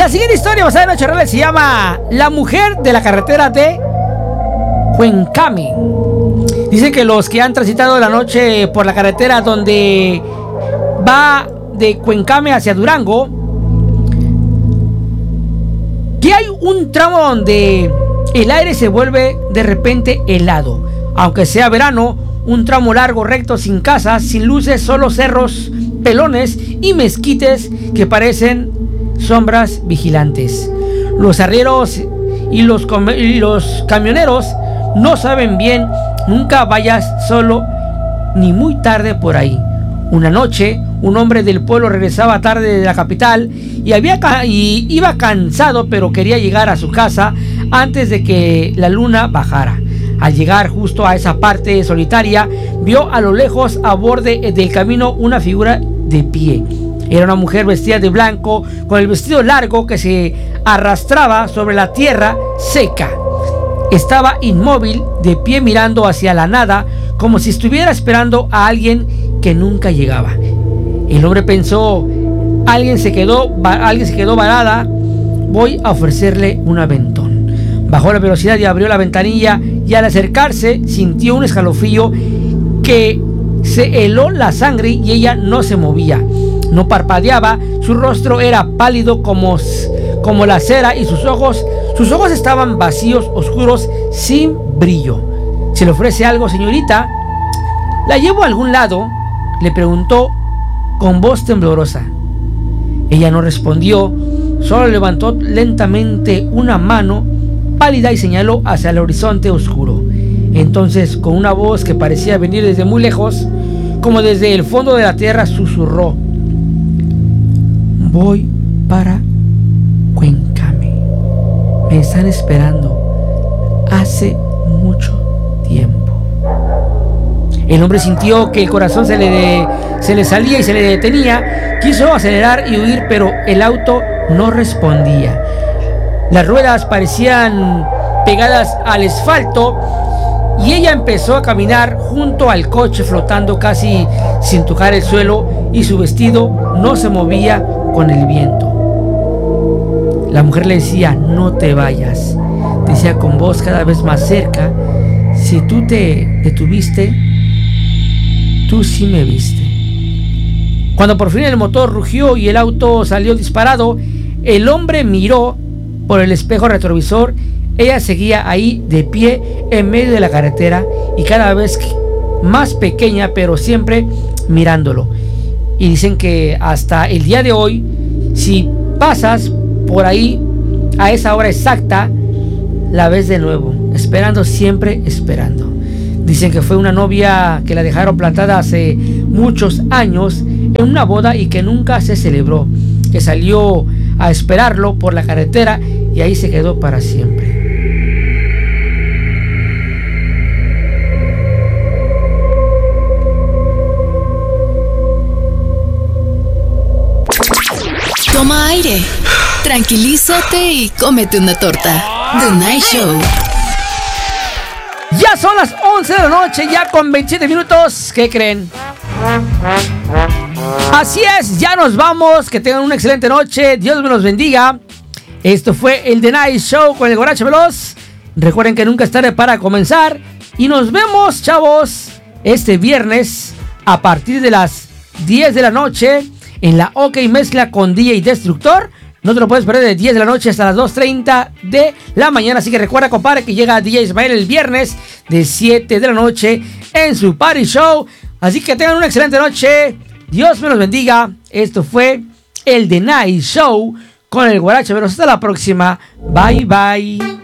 La siguiente historia basada en hechos reales se llama La mujer de la carretera de Cuencame. Dicen que los que han transitado la noche por la carretera donde va de Cuencame hacia Durango, que hay un tramo donde el aire se vuelve de repente helado. Aunque sea verano, un tramo largo, recto, sin casas, sin luces, solo cerros, pelones y mezquites que parecen sombras vigilantes. Los arrieros y los camioneros no saben bien. Nunca vayas solo ni muy tarde por ahí. Una noche, un hombre del pueblo regresaba tarde de la capital y iba cansado, pero quería llegar a su casa antes de que la luna bajara. Al llegar justo a esa parte solitaria, vio a lo lejos, a borde del camino, una figura de pie. Era una mujer vestida de blanco, con el vestido largo que se arrastraba sobre la tierra seca. Estaba inmóvil, de pie, mirando hacia la nada, como si estuviera esperando a alguien que nunca llegaba. El hombre pensó: alguien se quedó varada, voy a ofrecerle un aventón. Bajó la velocidad y abrió la ventanilla, y al acercarse sintió un escalofrío que se heló la sangre, y ella no se movía, no parpadeaba. Su rostro era pálido como la cera, y sus ojos estaban vacíos, oscuros, sin brillo. ¿Se le ofrece algo, señorita? ¿La llevo a algún lado?, le preguntó con voz temblorosa. Ella no respondió, solo levantó lentamente una mano pálida y señaló hacia el horizonte oscuro. Entonces, con una voz que parecía venir desde muy lejos, como desde el fondo de la tierra, susurró: voy para Cuencame. Me están esperando hace mucho tiempo. El hombre sintió que el corazón se le salía y se le detenía. Quiso acelerar y huir, pero el auto no respondía. Las ruedas parecían pegadas al asfalto, y ella empezó a caminar junto al coche, flotando casi sin tocar el suelo, y su vestido no se movía con el viento. La mujer le decía: no te vayas. Decía con voz cada vez más cerca: si tú te detuviste, tú sí me viste. Cuando por fin el motor rugió y el auto salió disparado, el hombre miró por el espejo retrovisor. Ella seguía ahí, de pie en medio de la carretera, y cada vez más pequeña, pero siempre mirándolo. Y dicen que hasta el día de hoy, si pasas por ahí a esa hora exacta, la ves de nuevo, esperando, siempre esperando. Dicen que fue una novia que la dejaron plantada hace muchos años en una boda y que nunca se celebró, que salió a esperarlo por la carretera y ahí se quedó para siempre. Toma aire, tranquilízate y cómete una torta. The Night Show. Ya son las 11 de la noche, ya con 27 minutos. ¿Qué creen? Así es, ya nos vamos. Que tengan una excelente noche. Dios me los bendiga. Esto fue el The Night Show con el Guarache Veloz. Recuerden que nunca es tarde para comenzar. Y nos vemos, chavos, este viernes a partir de las 10 de la noche en la OK Mezcla con DJ Destructor. No te lo puedes perder de 10 de la noche hasta las 2:30 de la mañana. Así que recuerda, compadre, que llega DJ Ismael el viernes de 7 de la noche en su Party Show. Así que tengan una excelente noche. Dios me los bendiga. Esto fue el The Night Show con el Guarache Veloz. Hasta la próxima. Bye, bye.